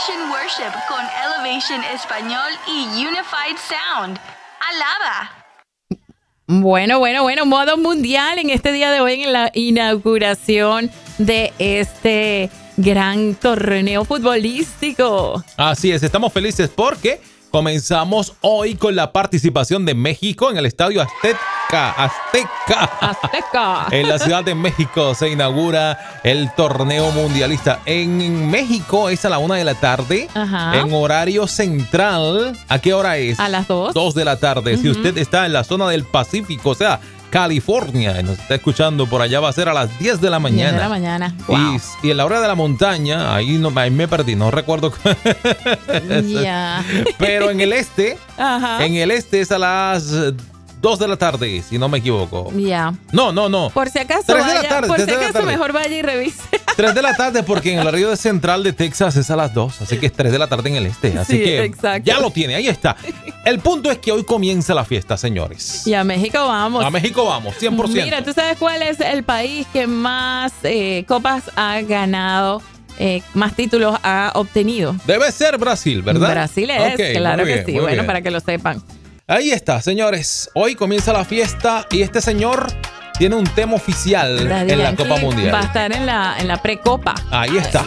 Elevation Worship con Elevation Español y Unified Sound. Alaba. Bueno, modo mundial en este día de hoy en la inauguración de este gran torneo futbolístico. Así es, estamos felices porque comenzamos hoy con la participación de México en el Estadio Azteca. En la Ciudad de México se inaugura el torneo mundialista. En México es a la 1 de la tarde. Ajá. En horario central. ¿A qué hora es? A las 2. 2 de la tarde. Si usted está en la zona del Pacífico, o sea, California, y nos está escuchando por allá, va a ser a las 10 de la mañana. 10 de la mañana. Wow. Y en la hora de la montaña, ahí me perdí, no recuerdo. Ya. Pero en el este, Ajá. en el este es a las 2 de la tarde, si no me equivoco. Ya. No. Por si acaso, 3 de la tarde, por 3 si de la acaso tarde. mejor vaya y revise. 3 de la tarde porque en el horario central de Texas es a las 2, así que es 3 de la tarde en el este. Así Sí, que exacto. ya lo tiene, ahí está. El punto es que hoy comienza la fiesta, señores. Y a México vamos. A México vamos, 100%. Mira, ¿tú sabes cuál es el país que más copas ha ganado, más títulos ha obtenido? Debe ser Brasil, ¿verdad? Brasil es, Ok, claro muy que bien, sí. muy Bueno, bien. para que lo sepan. Ahí está, señores. Hoy comienza la fiesta y este señor tiene un tema oficial Daddy en la Yankee Copa Mundial. va a estar en la precopa. Ahí está.